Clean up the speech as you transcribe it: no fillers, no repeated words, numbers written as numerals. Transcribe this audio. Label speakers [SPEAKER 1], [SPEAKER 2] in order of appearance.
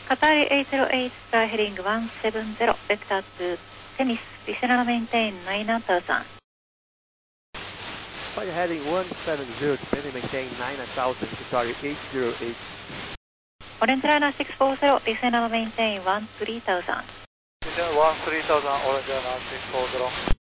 [SPEAKER 1] Qatari 808 Sky Heading 170, Vector to Temis, descend maintain 9000.
[SPEAKER 2] Flight heading 170, descend maintain 9000, Qatari 808.
[SPEAKER 1] Orange Liner 640, descend maintain 13,000.
[SPEAKER 3] Descend 13,000, Orange Liner 640.